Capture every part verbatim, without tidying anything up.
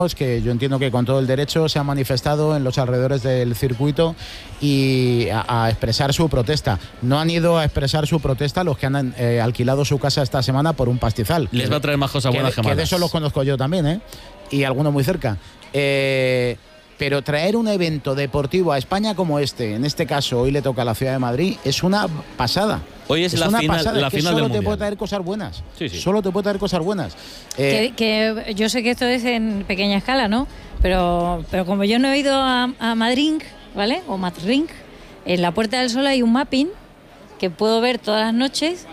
que yo entiendo que con todo el derecho se han manifestado en los alrededores del circuito y a, a expresar su protesta. No han ido a expresar su protesta los que han eh, alquilado su casa esta semana por un pastizal. Les va a traer más cosas buenas que malas. Que de eso los conozco yo también, ¿eh? Y algunos muy cerca. Eh, pero traer un evento deportivo a España como este, en este caso hoy le toca a la ciudad de Madrid, es una pasada. Hoy es, es la una final, pasada, la es que final solo del te mundial. puede traer cosas buenas. Sí, sí. Solo te puede traer cosas buenas. Eh, que, que yo sé que esto es en pequeña escala, ¿no? Pero, pero como yo no he ido a, a Madrid, ¿vale? O Madrid, en la Puerta del Sol hay un mapping que puedo ver todas las noches.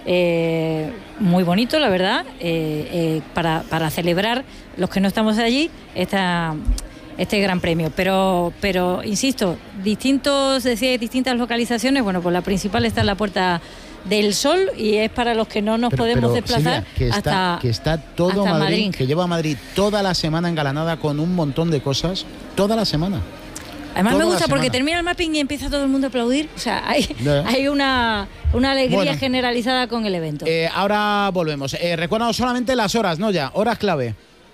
Eh, muy bonito, la verdad, eh, eh, para, para celebrar los que no estamos allí esta, este gran premio. Pero, pero insisto, distintos, decía, distintas localizaciones. Bueno, pues la principal está en la Puerta del Sol y es para los que no nos pero, podemos pero, desplazar Silvia, que está, hasta que está todo hasta Madrid, Madrid, que lleva a Madrid toda la semana engalanada con un montón de cosas, toda la semana. Además toda me gusta porque semana. termina el mapping y empieza todo el mundo a aplaudir. O sea, hay, yeah. hay una, una alegría bueno, generalizada con el evento. Eh, ahora volvemos. Eh, recuerdo solamente las horas, ¿no? Ya, horas clave.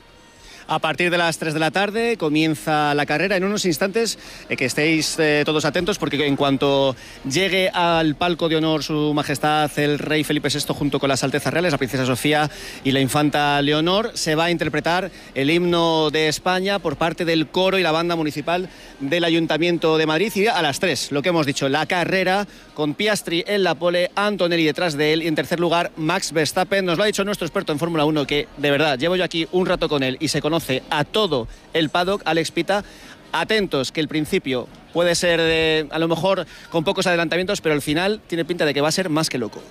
A partir de las tres de la tarde comienza la carrera. En unos instantes eh, que estéis eh, todos atentos, porque en cuanto llegue al palco de honor su majestad el rey Felipe sexto junto con las altezas reales, la princesa Sofía y la infanta Leonor, se va a interpretar el himno de España por parte del coro y la banda municipal del Ayuntamiento de Madrid. Y a las tres, lo que hemos dicho, la carrera con Piastri en la pole, Antonelli detrás de él y en tercer lugar Max Verstappen. Nos lo ha dicho nuestro experto en Fórmula uno, que de verdad llevo yo aquí un rato con él y se conoce a todo el paddock, Alex Pita. Atentos, que el principio puede ser de, a lo mejor con pocos adelantamientos, pero el final tiene pinta de que va a ser más que loco.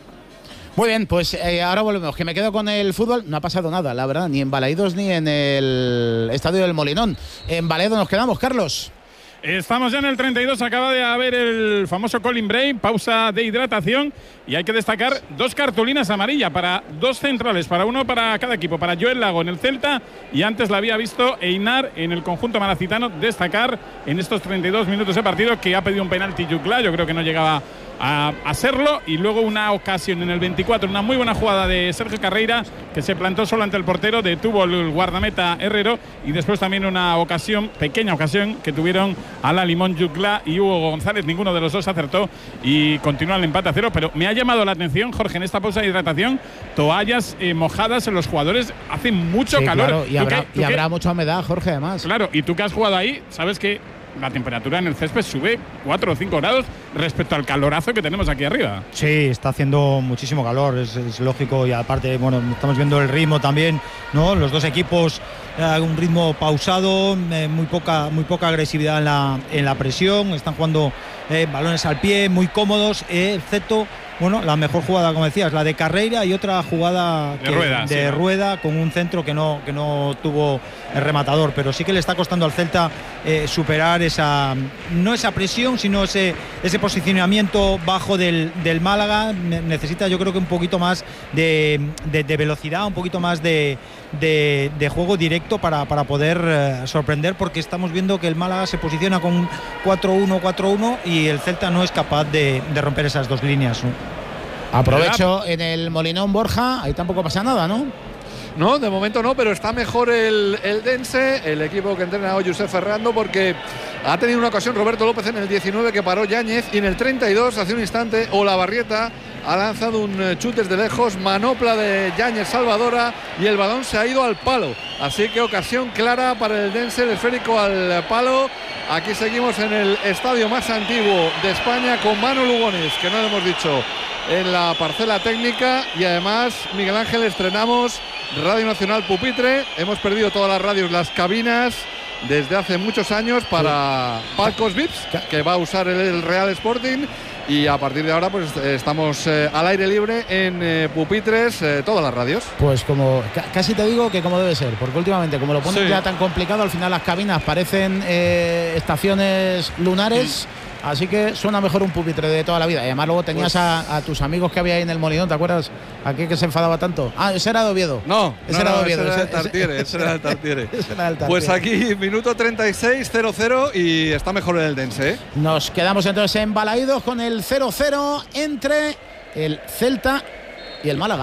Muy bien, pues eh, ahora volvemos, que me quedo con el fútbol. No ha pasado nada, la verdad, ni en Balaidos ni en el Estadio del Molinón. En Balaidos nos quedamos, Carlos. Estamos ya en el treinta y dos, acaba de haber el famoso Colin Bray, pausa de hidratación, y hay que destacar dos cartulinas amarillas para dos centrales, para uno para cada equipo, para Joel Lago en el Celta, y antes la había visto Einar en el conjunto malacitano. Destacar en estos treinta y dos minutos de partido que ha pedido un penalti Juclá, yo creo que no llegaba a, a serlo, y luego una ocasión en el veinticuatro, una muy buena jugada de Sergio Carreira, que se plantó solo ante el portero, detuvo el guardameta Herrero, y después también una ocasión, pequeña ocasión, que tuvieron a la Limón Juclá y Hugo González. Ninguno de los dos acertó y continúa el empate a cero. Pero me ha llamado la atención, Jorge, en esta pausa de hidratación, toallas eh, mojadas en los jugadores. Hace mucho sí, calor. Claro, y habrá, qué, y habrá mucha humedad, Jorge, además. Claro, y tú que has jugado ahí, sabes que la temperatura en el césped sube cuatro o cinco grados respecto al calorazo que tenemos aquí arriba. Sí, está haciendo muchísimo calor, es, es lógico, y aparte, bueno, estamos viendo el ritmo también, ¿no? Los dos equipos, eh, un ritmo pausado, eh, muy poca, muy poca agresividad en la, en la presión, están jugando eh, balones al pie, muy cómodos, eh, excepto, bueno, la mejor jugada, como decías, la de Carreira, y otra jugada de, que, rueda, de sí, rueda con un centro que no, que no tuvo el rematador, pero sí que le está costando al Celta eh, superar esa, no esa presión, sino ese, ese posicionamiento bajo del, del Málaga. Necesita, yo creo que un poquito más de, de, de velocidad, un poquito más de, de, de juego directo para, para poder eh, sorprender, porque estamos viendo que el Málaga se posiciona con cuatro uno cuatro uno y el Celta no es capaz de, de romper esas dos líneas, ¿no? Aprovecho en el Molinón, Borja, ahí tampoco pasa nada, ¿no? No, de momento no, pero está mejor el, el Dense, el equipo que entrena hoy Josep Ferrando, porque ha tenido una ocasión Roberto López en el diecinueve que paró Yáñez, y en el treinta y dos, hace un instante, Olavarrieta ha lanzado un chute desde lejos, manopla de Yáñez Salvadora, y el balón se ha ido al palo. Así que ocasión clara para el Dense, el esférico al palo. Aquí seguimos en el estadio más antiguo de España con Manu Lugones, que no lo hemos dicho, en la parcela técnica, y además, Miguel Ángel, estrenamos Radio Nacional Pupitre. Hemos perdido todas las radios, las cabinas, desde hace muchos años para sí. Palcos V I Ps, que va a usar el, el Real Sporting, y a partir de ahora pues estamos eh, al aire libre en eh, Pupitres, eh, todas las radios. Pues como casi te digo que como debe ser, porque últimamente como lo ponen sí. ya tan complicado, al final las cabinas parecen eh, estaciones lunares. Sí. Así que suena mejor un pupitre de toda la vida. Y además luego tenías pues, a, a tus amigos que había ahí en el Molinón, ¿te acuerdas? Aquí que se enfadaba tanto. Ah, ese era de Oviedo. No, ese no, era no, de Oviedo. Ese era ese, el Tartiere, ese, ese era el Tartiere. ese era el Tartiere. Pues aquí, minuto treinta y seis, cero cero, y está mejor el Dense, ¿eh? Nos quedamos entonces embalaídos con el cero cero entre el Celta y el Málaga.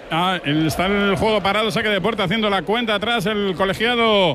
Ah, está el juego parado, saque de puerta, haciendo la cuenta atrás el colegiado